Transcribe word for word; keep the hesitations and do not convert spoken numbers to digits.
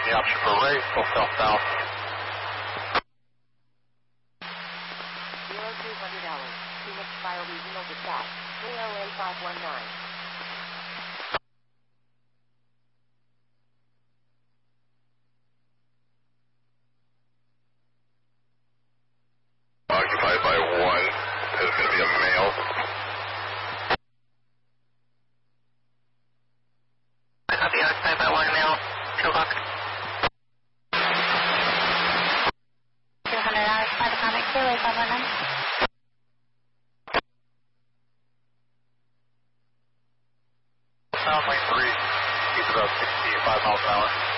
the option for Ray, full south south. zero two hundred hours, Phoenix Bioregional Dispatch, three oh eight five one nine. Occupied by one, there's going to be a male. Copy, occupied by one male, two o'clock. two hundred hours, five atomic, zero eight five one nine. Sound lane three, he's about sixty-five miles an hour.